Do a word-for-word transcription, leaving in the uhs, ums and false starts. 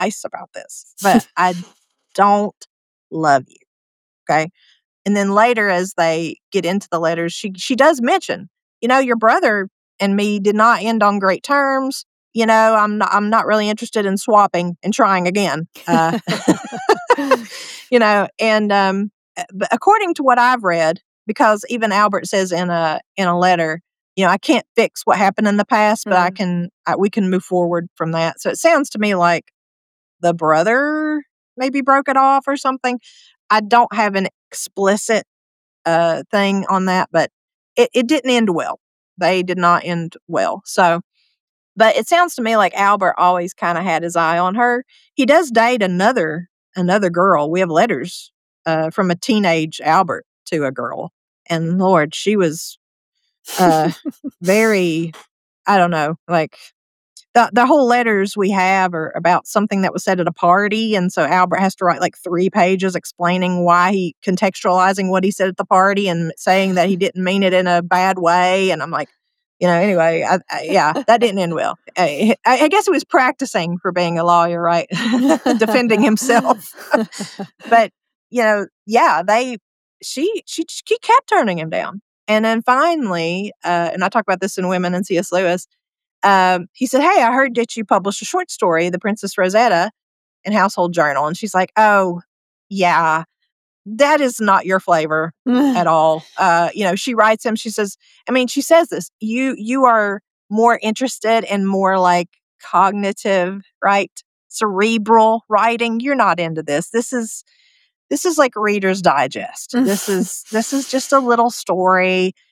nice about this, but I don't love you. Okay. And then later, as they get into the letters, she she does mention, you know, your brother and me did not end on great terms. You know, I'm not I'm not really interested in swapping and trying again. Uh, you know, and um, but according to what I've read, because even Albert says in a in a letter, you know, I can't fix what happened in the past, but Mm. I can I, we can move forward from that. So it sounds to me like the brother maybe broke it off or something. I don't have an explicit uh, thing on that, but it, it didn't end well. They did not end well. So, but it sounds to me like Albert always kind of had his eye on her. He does date another another girl. We have letters uh, from a teenage Albert to a girl, and Lord, she was uh, very, I don't know, like the the whole letters we have are about something that was said at a party, and so Albert has to write like three pages explaining why he contextualizing what he said at the party and saying that he didn't mean it in a bad way. And I'm like, you know, anyway, I, I, yeah, that didn't end well. I, I guess he was practicing for being a lawyer, right? Defending himself. But you know, yeah, they she she she kept turning him down, and then finally, uh, and I talk about this in Women and C S. Lewis. Um, he said, "Hey, I heard that you published a short story, The Princess Rosetta, in Household Journal." And she's like, "Oh, yeah, that is not your flavor at all." Uh, you know, she writes him. She says, I mean, she says this, you, you are more interested in more like cognitive, right? Cerebral writing. You're not into this. This is, this is like Reader's Digest. This is, this is just a little story.